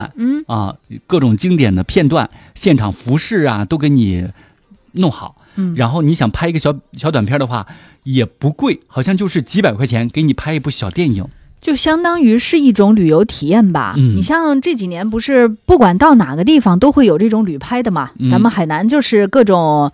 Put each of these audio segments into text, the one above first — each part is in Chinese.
各种经典的片段、现场服饰啊，都给你弄好。然后你想拍一个小短片的话，也不贵，好像就是几百块钱给你拍一部小电影。 就相当于是一种旅游体验吧。你像这几年不是不管到哪个地方都会有这种旅拍的嘛。咱们海南就是各种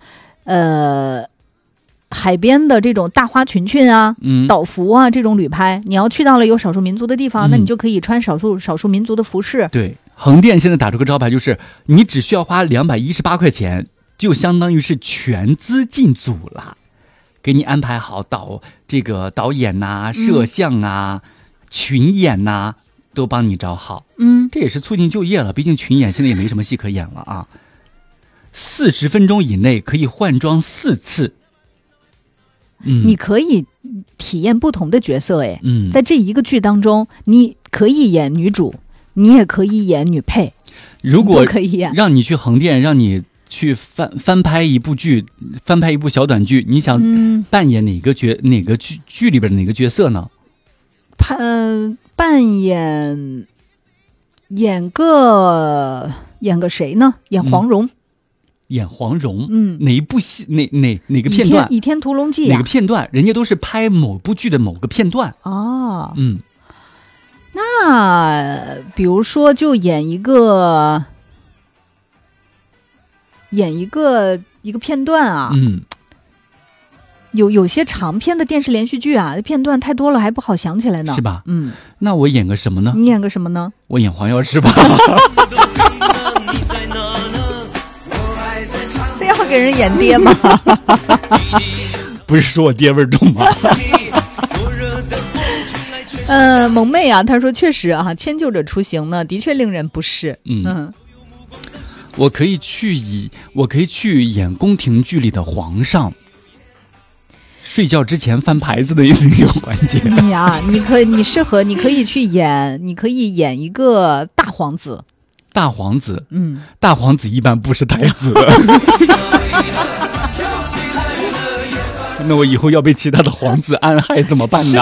海边的这种大花裙啊、岛服啊这种旅拍。你要去到了有少数民族的地方，那你就可以穿少数民族的服饰。 对，恒店现在打出个招牌，就是你只需要花218块钱，就相当于是全资进组了，给你安排好导演啊、摄像啊、群演呐，都帮你找好。这也是促进就业了，毕竟群演现在也没什么戏可演了啊。40分钟以内可以换装4次。 你可以体验不同的角色。在这一个剧当中，你可以演女主，你也可以演女配。 如果让你去横店，让你去翻拍一部剧，翻拍一部小短剧，你想扮演哪个剧里边的哪个角色呢？ 扮演个谁呢？演黄蓉。 演黄蓉。哪一部戏？哪个片段？ 倚天屠龙记。 哪个片段？人家都是拍某部剧的某个片段。 那比如说就演一个片段啊。有些长篇的电视连续剧啊，片段太多了，还不好想起来呢。 是吧？那我演个什么呢？ 你演个什么呢？ 我演黄药师吧。 非要给人演爹吗？ 不是说我爹味重吗？ 萌妹啊，她说确实啊，迁就者出行呢，的确令人不适。 我可以去演宫廷剧里的皇上，睡觉之前翻牌子的一个环节。 你可以去演，你可以演一个大皇子。 大皇子，大皇子一般不是太子的。那我以后要被其他的皇子暗害怎么办呢？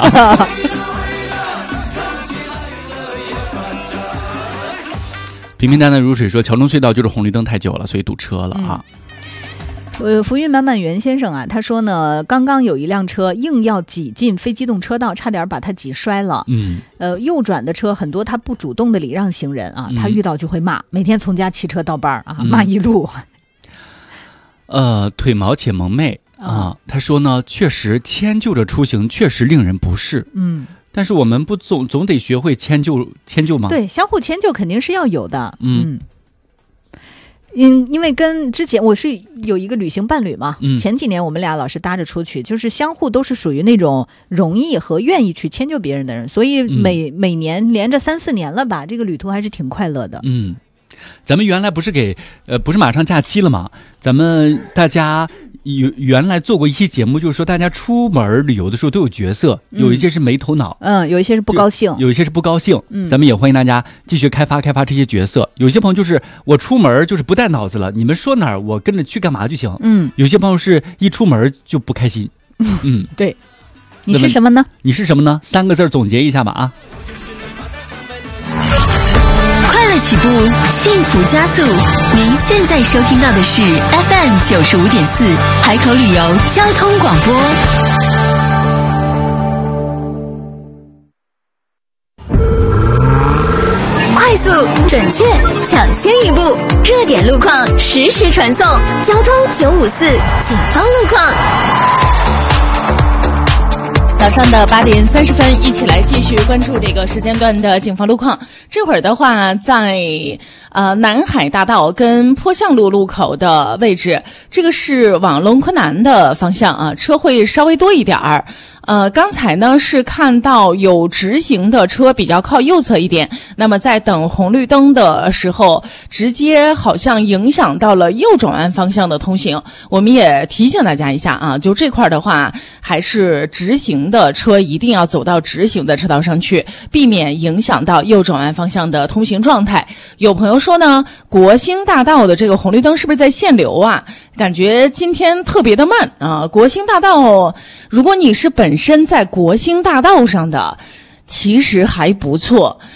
平平淡淡如水说，桥中隧道就是红绿灯太久了，所以堵车了啊。 福运满满袁先生啊，他说呢，刚刚有一辆车硬要挤进非机动车道，差点把他挤摔了。右转的车很多，他不主动的礼让行人啊，他遇到就会骂，每天从家骑车到班啊，骂一路。 腿毛且萌妹啊，他说呢，确实迁就着出行确实令人不适。但是我们不总得学会迁就吗？ 对，相互迁就肯定是要有的。因为跟之前我是有一个旅行伴侣嘛，前几年我们俩老是搭着出去，就是相互都是属于那种容易和愿意去迁就别人的人，所以每年连着3-4年了吧，这个旅途还是挺快乐的。 咱们原来不是马上假期了吗？咱们大家原来做过一期节目，就是说大家出门旅游的时候都有角色，有一些是没头脑， 有一些是不高兴， 有一些是不高兴。咱们也欢迎大家继续开发这些角色。有些朋友就是我出门就是不带脑子了，你们说哪儿我跟着去干嘛就行。有些朋友是一出门就不开心。 对，你是什么呢 ？3个字总结一下吧啊。 快乐起步，幸福加速。您现在收听到的是 FM 95.4海口旅游交通广播。快速、准确、抢先一步，热点路况实时传送。交通954警方路况。 早上的8点30分，一起来继续关注这个时间段的警方路况。这会儿的话，在南海大道跟坡向路路口的位置，这个是往龙昆南的方向啊，车会稍微多一点儿。刚才呢是看到有直行的车比较靠右侧一点，那么在等红绿灯的时候，直接好像影响到了右转弯方向的通行。我们也提醒大家一下啊，就这块的话，还是直行的车一定要走到直行的车道上去，避免影响到右转弯方向的通行状态。有朋友说呢，国兴大道的这个红绿灯是不是在限流啊？感觉今天特别的慢啊！国兴大道，如果你是本身在国兴大道上的，其实还不错，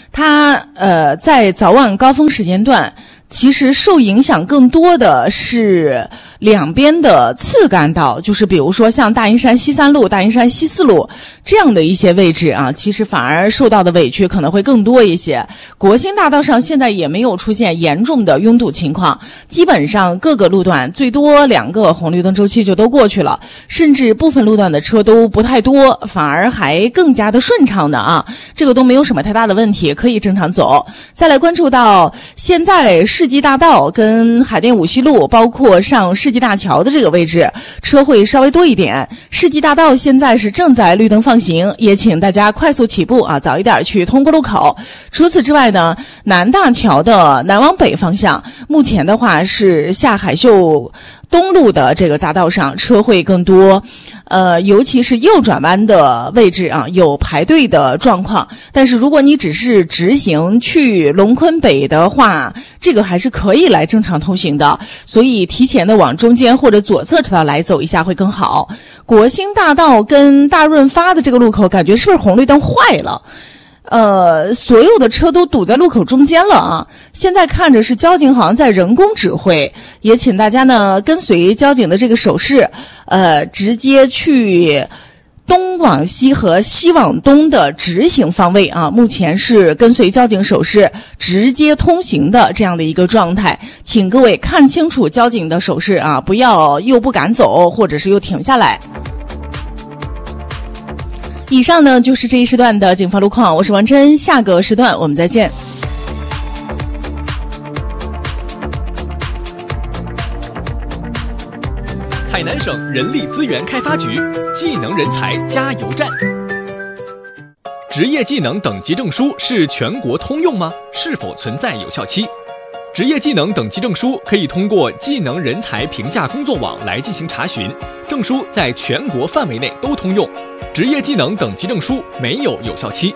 它在早晚高峰时间段，其实受影响更多的是两边的次干道，就是比如说像大营山西3路、大营山西4路这样的一些位置啊，其实反而受到的委屈可能会更多一些。国兴大道上现在也没有出现严重的拥堵情况，基本上各个路段最多2个红绿灯周期就都过去了，甚至部分路段的车都不太多，反而还更加的顺畅的啊，这个都没有什么太大的问题，可以正常走。再来关注到现在世纪大道跟海淀5西路，包括上世纪大桥的这个位置，车会稍微多一点。世纪大道现在是正在绿灯放行，也请大家快速起步啊，早一点去通过路口。除此之外呢，南大桥的南往北方向，目前的话是下海秀东路的这个匝道上车会更多，尤其是右转弯的位置啊，有排队的状况。但是如果你只是直行去龙昆北的话，这个还是可以来正常通行的，所以提前的往中间或者左侧车道来走一下会更好。国兴大道跟大润发的这个路口，感觉是不是红绿灯坏了？所有的车都堵在路口中间了啊！现在看着是交警好像在人工指挥，也请大家呢跟随交警的这个手势，直接去东往西和西往东的直行方位啊，目前是跟随交警手势直接通行的这样的一个状态，请各位看清楚交警的手势啊，不要又不敢走，或者是又停下来。以上呢就是这一时段的警方路况，我是王真，下个时段我们再见。 海南省人力资源开发局技能人才加油站。职业技能等级证书是全国通用吗？是否存在有效期？职业技能等级证书可以通过技能人才评价工作网来进行查询，证书在全国范围内都通用。职业技能等级证书没有有效期。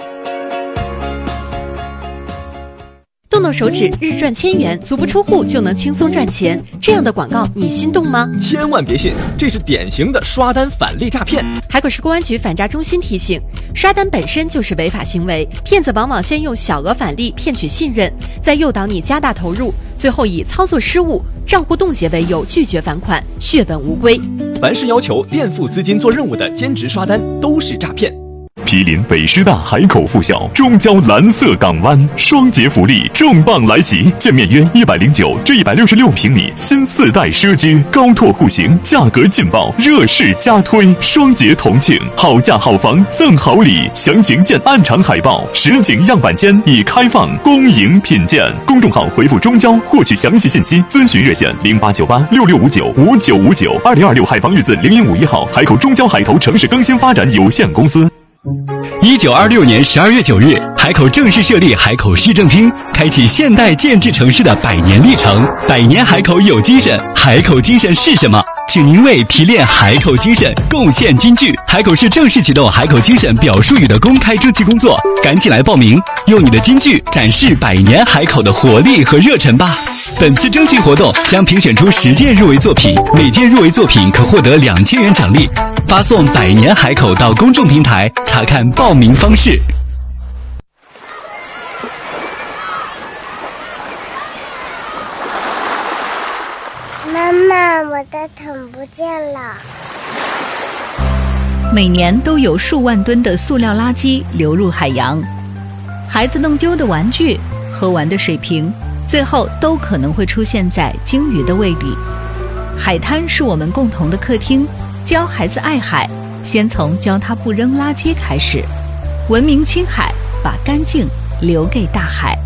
动动手指，日赚1000元，足不出户就能轻松赚钱，这样的广告你心动吗？ 千万别信，这是典型的刷单返利诈骗。 海口市公安局反诈中心提醒，刷单本身就是违法行为，骗子往往先用小额返利骗取信任，再诱导你加大投入，最后以操作失误、账户冻结为由拒绝返款，血本无归。 凡是要求垫付资金做任务的兼职刷单都是诈骗。 毗邻北师大海口附小中交蓝色港湾，双节福利重磅来袭，建面约109至166平米新4代奢居，高拓户型，价格劲爆，热势加推，双节同庆，好价好房赠好礼，详情见暗场海报。实景样板间已开放，恭迎品鉴。公众号回复中交获取详细信息，咨询热线089866595959，2026海防日子015 1号，海口中交海投城市更新发展有限公司。 1926年12月9日，海口正式设立海口市政厅，开启现代建制城市的100年历程。100年海口有精神，海口精神是什么？请您为提炼海口精神贡献金句。海口市正式启动海口精神表述语的公开征集工作，赶紧来报名，用你的金句展示100年海口的活力和热忱吧。本次征集活动将评选出10件入围作品，每件入围作品可获得2000元奖励。发送100年海口到公众平台查看报名方式。 妈妈，我的桶不见了。 每年都有数万吨的塑料垃圾流入海洋，孩子弄丢的玩具、喝完的水瓶，最后都可能会出现在鲸鱼的胃里。海滩是我们共同的客厅，教孩子爱海，先从教他不扔垃圾开始。文明青海，把干净留给大海。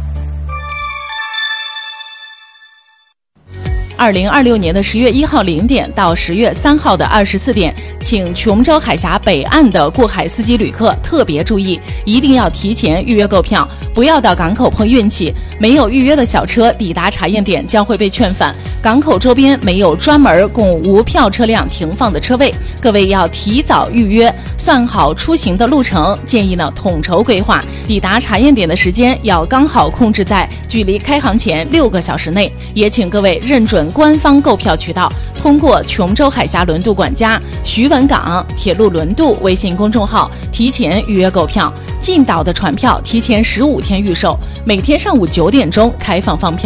2026年的10月1号0点到10月3号的24点，请琼州海峡北岸的过海司机旅客特别注意，一定要提前预约购票，不要到港口碰运气。没有预约的小车抵达查验点将会被劝返。港口周边没有专门供无票车辆停放的车位，各位要提早预约，算好出行的路程，建议呢统筹规划，抵达查验点的时间要刚好控制在距离开航前6个小时内。也请各位认准官方购票渠道， 通过琼州海峡轮渡管家徐文港铁路轮渡微信公众号提前预约购票，进岛的船票提前15天预售，每天上午9点钟开放放票。